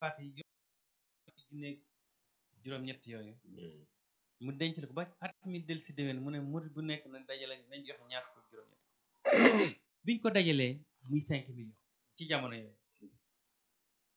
paate yi junne juróom-ñett yooyu mu denc la ko ba at mi del si déwén mu ne murid bu nekk na dajale nañ joxe ñaar fukk juróom-ñett biñ ko dajalee muy 5 millions ci jamono yooyu